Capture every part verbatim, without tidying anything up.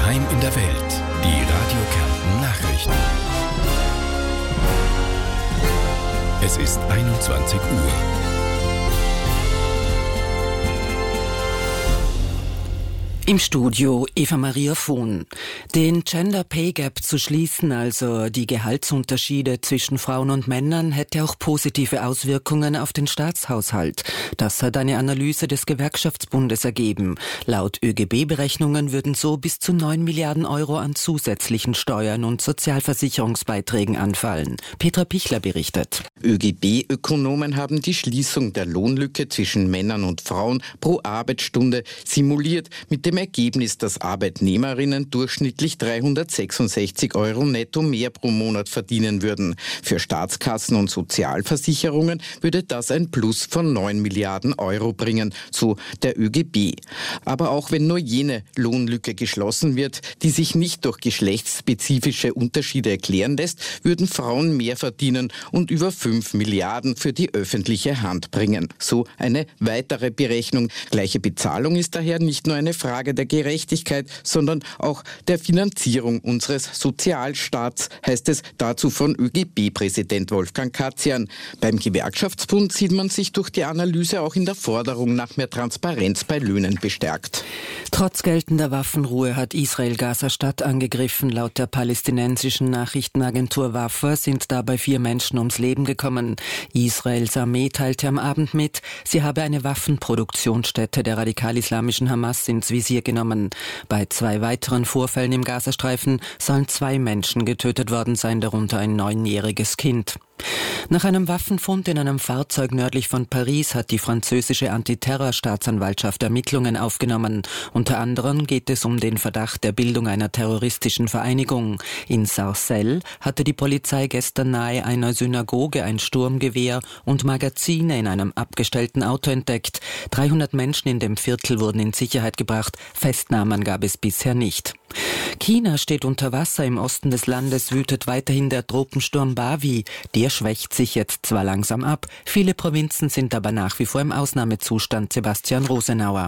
Daheim in der Welt. Die Radio Kärnten Nachrichten. Es ist einundzwanzig Uhr. Im Studio Eva Maria Vohn. Den Gender Pay Gap zu schließen, also die Gehaltsunterschiede zwischen Frauen und Männern, hätte auch positive Auswirkungen auf den Staatshaushalt. Das hat eine Analyse des Gewerkschaftsbundes ergeben. Laut Ö G B-Berechnungen würden so bis zu neun Milliarden Euro an zusätzlichen Steuern und Sozialversicherungsbeiträgen anfallen. Petra Pichler berichtet. Ö G B-Ökonomen haben die Schließung der Lohnlücke zwischen Männern und Frauen pro Arbeitsstunde simuliert, mit dem Ergebnis, dass Arbeitnehmerinnen durchschnittlich dreihundertsechsundsechzig Euro netto mehr pro Monat verdienen würden. Für Staatskassen und Sozialversicherungen würde das ein Plus von neun Milliarden Euro bringen, so der Ö G B. Aber auch wenn nur jene Lohnlücke geschlossen wird, die sich nicht durch geschlechtsspezifische Unterschiede erklären lässt, würden Frauen mehr verdienen und über fünf Milliarden für die öffentliche Hand bringen. So eine weitere Berechnung. Gleiche Bezahlung ist daher nicht nur eine Frage der Gerechtigkeit, sondern auch der Finanzierung unseres Sozialstaats, heißt es dazu von Ö G B-Präsident Wolfgang Katzian. Beim Gewerkschaftsbund sieht man sich durch die Analyse auch in der Forderung nach mehr Transparenz bei Löhnen bestärkt. Trotz geltender Waffenruhe hat Israel Gaza-Stadt angegriffen. Laut der palästinensischen Nachrichtenagentur Wafa sind dabei vier Menschen ums Leben gekommen. Israels Armee teilte am Abend mit, sie habe eine Waffenproduktionsstätte der radikal-islamischen Hamas ins Visier genommen. Bei zwei weiteren Vorfällen im Gazastreifen sollen zwei Menschen getötet worden sein, darunter ein neunjähriges Kind. Nach einem Waffenfund in einem Fahrzeug nördlich von Paris hat die französische Antiterrorstaatsanwaltschaft Ermittlungen aufgenommen. Unter anderem geht es um den Verdacht der Bildung einer terroristischen Vereinigung. In Sarcelles hatte die Polizei gestern nahe einer Synagoge ein Sturmgewehr und Magazine in einem abgestellten Auto entdeckt. dreihundert Menschen in dem Viertel wurden in Sicherheit gebracht. Festnahmen gab es bisher nicht. China steht unter Wasser. Im Osten des Landes wütet weiterhin der Tropensturm Bavi. Der schwächt sich jetzt zwar langsam ab, viele Provinzen sind aber nach wie vor im Ausnahmezustand. Sebastian Rosenauer.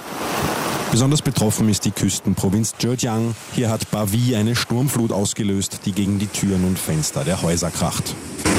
Besonders betroffen ist die Küstenprovinz Zhejiang. Hier hat Bavi eine Sturmflut ausgelöst, die gegen die Türen und Fenster der Häuser kracht.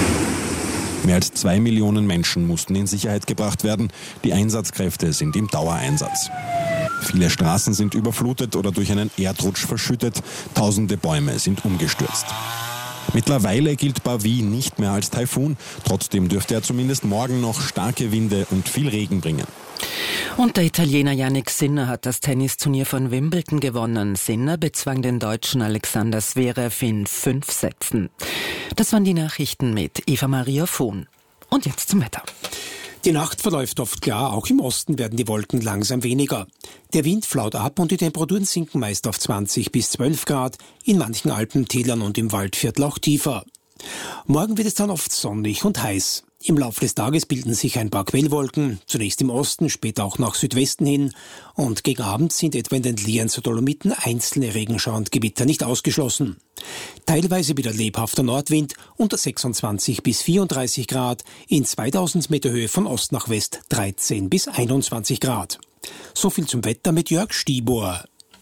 Mehr als zwei Millionen Menschen mussten in Sicherheit gebracht werden. Die Einsatzkräfte sind im Dauereinsatz. Viele Straßen sind überflutet oder durch einen Erdrutsch verschüttet. Tausende Bäume sind umgestürzt. Mittlerweile gilt Bavi nicht mehr als Taifun. Trotzdem dürfte er zumindest morgen noch starke Winde und viel Regen bringen. Und der Italiener Jannik Sinner hat das Tennisturnier von Wimbledon gewonnen. Sinner bezwang den Deutschen Alexander Zverev in fünf Sätzen. Das waren die Nachrichten mit Eva Maria Vohn. Und jetzt zum Wetter. Die Nacht verläuft oft klar, auch im Osten werden die Wolken langsam weniger. Der Wind flaut ab und die Temperaturen sinken meist auf zwanzig bis zwölf Grad, in manchen Alpentälern und im Waldviertel auch tiefer. Morgen wird es dann oft sonnig und heiß. Im Laufe des Tages bilden sich ein paar Quellwolken, zunächst im Osten, später auch nach Südwesten hin. Und gegen Abend sind etwa in den Lienzer Dolomiten einzelne Regenschauer und Gewitter nicht ausgeschlossen. Teilweise wieder lebhafter Nordwind unter sechsundzwanzig bis vierunddreißig Grad, in zweitausend Meter Höhe von Ost nach West dreizehn bis einundzwanzig Grad. So viel zum Wetter mit Jörg Stibor.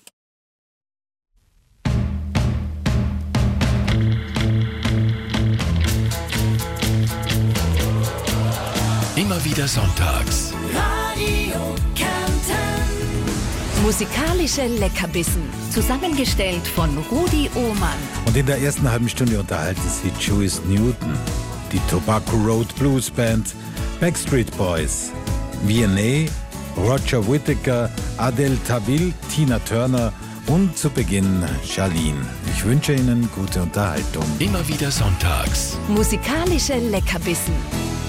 Immer wieder sonntags. Radio Kärnten. Musikalische Leckerbissen. Zusammengestellt von Rudi Ohmann. Und in der ersten halben Stunde unterhalten sie Juice Newton, die Tobacco Road Blues Band, Backstreet Boys, Vianney, Roger Whittaker, Adele Tawil, Tina Turner und zu Beginn Charlene. Ich wünsche Ihnen gute Unterhaltung. Immer wieder sonntags. Musikalische Leckerbissen.